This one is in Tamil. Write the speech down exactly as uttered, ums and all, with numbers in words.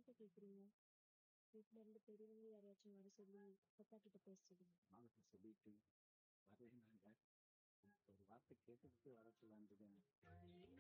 ஏன்ட்ட கேக்குறீங்க? வீட்ல இருந்து பெரியவங்க யாரையாச்சும் வர சொல்லி அப்பா கிட்ட பேச சொல்லுங்க. மாமாட்ட சொல்லிட்டு வரேன்னாங்க. ஒரு வார்த்தை கேட்டுக்கிட்டு வர சொல்லலான்ட்டு தான்.